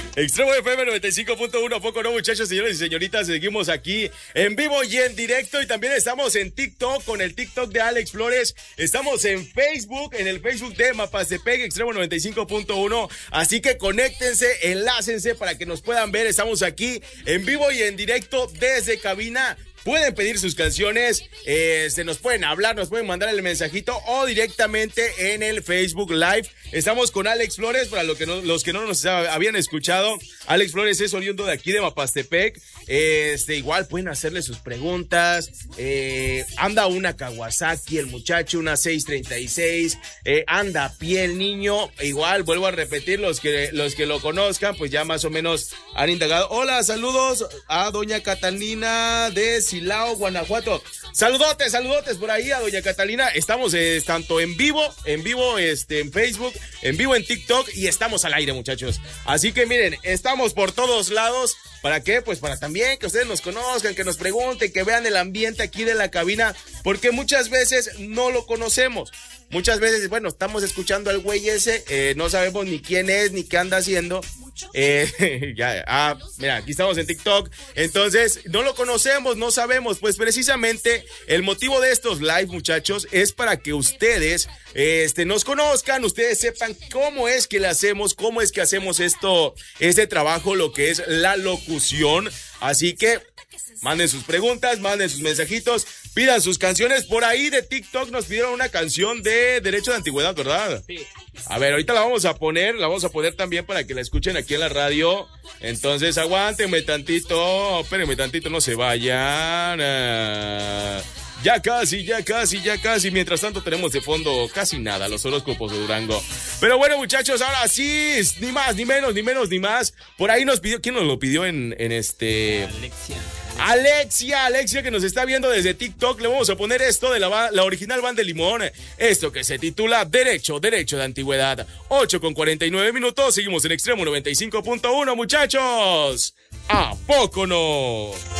Extremo FM 95.1, ¿a poco no, muchachos, señores y señoritas? Seguimos aquí en vivo y en directo, y también estamos en TikTok con el TikTok de Alex Flores. Estamos en Facebook, en el Facebook de Mapastepec, Extremo 95.1. Así que conéctense, enlácense para que nos puedan ver. Estamos aquí en vivo y en directo desde cabina. Pueden pedir sus canciones, se nos pueden hablar, nos pueden mandar el mensajito o directamente en el Facebook Live. Estamos con Alex Flores, para los que no nos habían escuchado. Alex Flores es oriundo de aquí de Mapastepec. Igual pueden hacerle sus preguntas. Anda una Kawasaki el muchacho, una 636. Anda a pie el niño. Igual, vuelvo a repetir, los que lo conozcan, pues ya más o menos han indagado. Hola, saludos a doña Catalina de Silao, Guanajuato. Saludotes por ahí a doña Catalina. Estamos tanto en vivo en Facebook, en vivo en TikTok, y estamos al aire, muchachos. Así que miren, estamos por todos lados. ¿Para qué? Pues para también que ustedes nos conozcan, que nos pregunten, que vean el ambiente aquí de la cabina, porque muchas veces no lo conocemos. Muchas veces, bueno, estamos escuchando al güey ese, no sabemos ni quién es, ni qué anda haciendo. Mira, aquí estamos en TikTok. Entonces, no lo conocemos, no sabemos. Pues precisamente el motivo de estos live, muchachos, es para que ustedes nos conozcan, ustedes sepan cómo es que le hacemos, cómo es que hacemos este trabajo, lo que es la locución. Así que manden sus preguntas, manden sus mensajitos, pidan sus canciones. Por ahí de TikTok nos pidieron una canción de Derecho de Antigüedad, ¿verdad? Sí. A ver, ahorita la vamos a poner también para que la escuchen aquí en la radio. Entonces, aguántenme tantito, espérenme tantito, no se vayan. Ya casi. Mientras tanto tenemos de fondo casi nada, los horóscopos de Durango. Pero bueno, muchachos, ahora sí, ni más, ni menos. Por ahí nos pidió, ¿quién nos lo pidió en Alexia, que nos está viendo desde TikTok. Le vamos a poner esto de la original Banda de Limón. Esto que se titula Derecho de Antigüedad. 8:49. Seguimos en Extremo 95.1, muchachos. ¿A poco no?